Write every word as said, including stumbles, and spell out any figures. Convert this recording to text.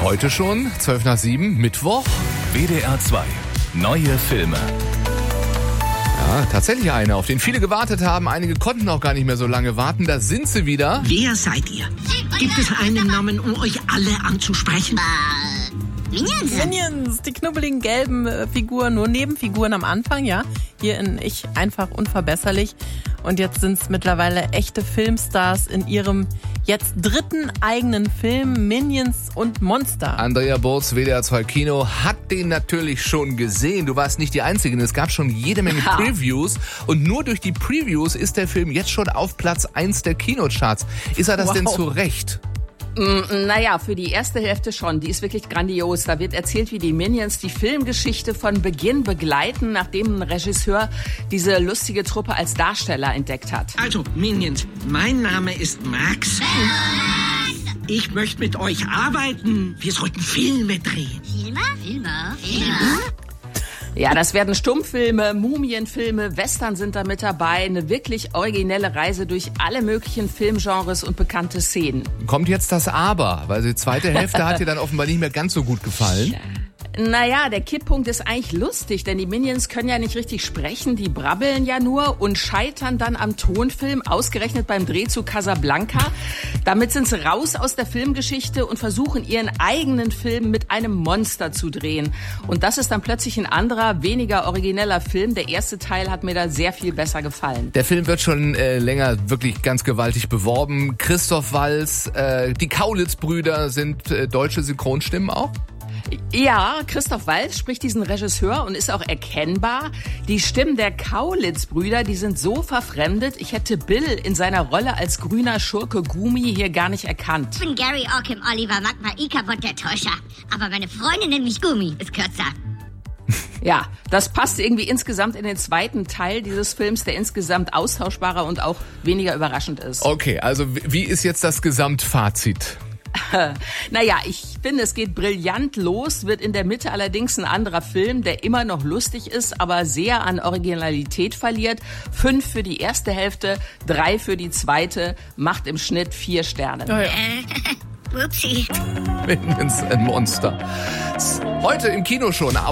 Heute schon, zwölf nach sieben, Mittwoch. W D R zwei. Neue Filme. Ja, tatsächlich eine, auf den viele gewartet haben. Einige konnten auch gar nicht mehr so lange warten. Da sind sie wieder. Wer seid ihr? Gibt es einen Namen, um euch alle anzusprechen? Minions. Minions, die knubbeligen gelben äh, Figuren, nur Nebenfiguren am Anfang, ja. Hier in Ich einfach unverbesserlich. Und jetzt sind es mittlerweile echte Filmstars in ihrem jetzt dritten eigenen Film Minions und Monster. Andrea Burz, W D R zwei Kino, hat den natürlich schon gesehen. Du warst nicht die Einzige. Es gab schon jede Menge ja. Previews. Und nur durch die Previews ist der Film jetzt schon auf Platz eins der Kinocharts. Ist er das wow. denn zu Recht? Naja, für die erste Hälfte schon. Die ist wirklich grandios. Da wird erzählt, wie die Minions die Filmgeschichte von Beginn begleiten, nachdem ein Regisseur diese lustige Truppe als Darsteller entdeckt hat. Also, Minions, mein Name ist Max. Ich möchte mit euch arbeiten. Wir sollten Filme drehen. Filme? Filme? Filme? Ja, das werden Stummfilme, Mumienfilme, Western sind da mit dabei. Eine wirklich originelle Reise durch alle möglichen Filmgenres und bekannte Szenen. Kommt jetzt das Aber, weil die zweite Hälfte hat dir dann offenbar nicht mehr ganz so gut gefallen. Naja, der Kipppunkt ist eigentlich lustig, denn die Minions können ja nicht richtig sprechen, die brabbeln ja nur und scheitern dann am Tonfilm, ausgerechnet beim Dreh zu Casablanca. Damit sind sie raus aus der Filmgeschichte und versuchen ihren eigenen Film mit einem Monster zu drehen. Und das ist dann plötzlich ein anderer, weniger origineller Film. Der erste Teil hat mir da sehr viel besser gefallen. Der Film wird schon äh, länger wirklich ganz gewaltig beworben. Christoph Waltz, äh, die Kaulitz-Brüder sind äh, deutsche Synchronstimmen auch? Ja, Christoph Waltz spricht diesen Regisseur und ist auch erkennbar. Die Stimmen der Kaulitz-Brüder, die sind so verfremdet, ich hätte Bill in seiner Rolle als grüner Schurke Gumi hier gar nicht erkannt. Ich bin Gary Ockham, Oliver Magma, Ikabot der Täuscher. Aber meine Freundin nennt mich Gumi, ist kürzer. Ja, das passt irgendwie insgesamt in den zweiten Teil dieses Films, der insgesamt austauschbarer und auch weniger überraschend ist. Okay, also wie ist jetzt das Gesamtfazit? Naja, ich finde, es geht brillant los, wird in der Mitte allerdings ein anderer Film, der immer noch lustig ist, aber sehr an Originalität verliert. Fünf für die erste Hälfte, drei für die zweite, macht im Schnitt vier Sterne. Oh ja. Äh, Upsi. Minions and Monster. Heute im Kino schon.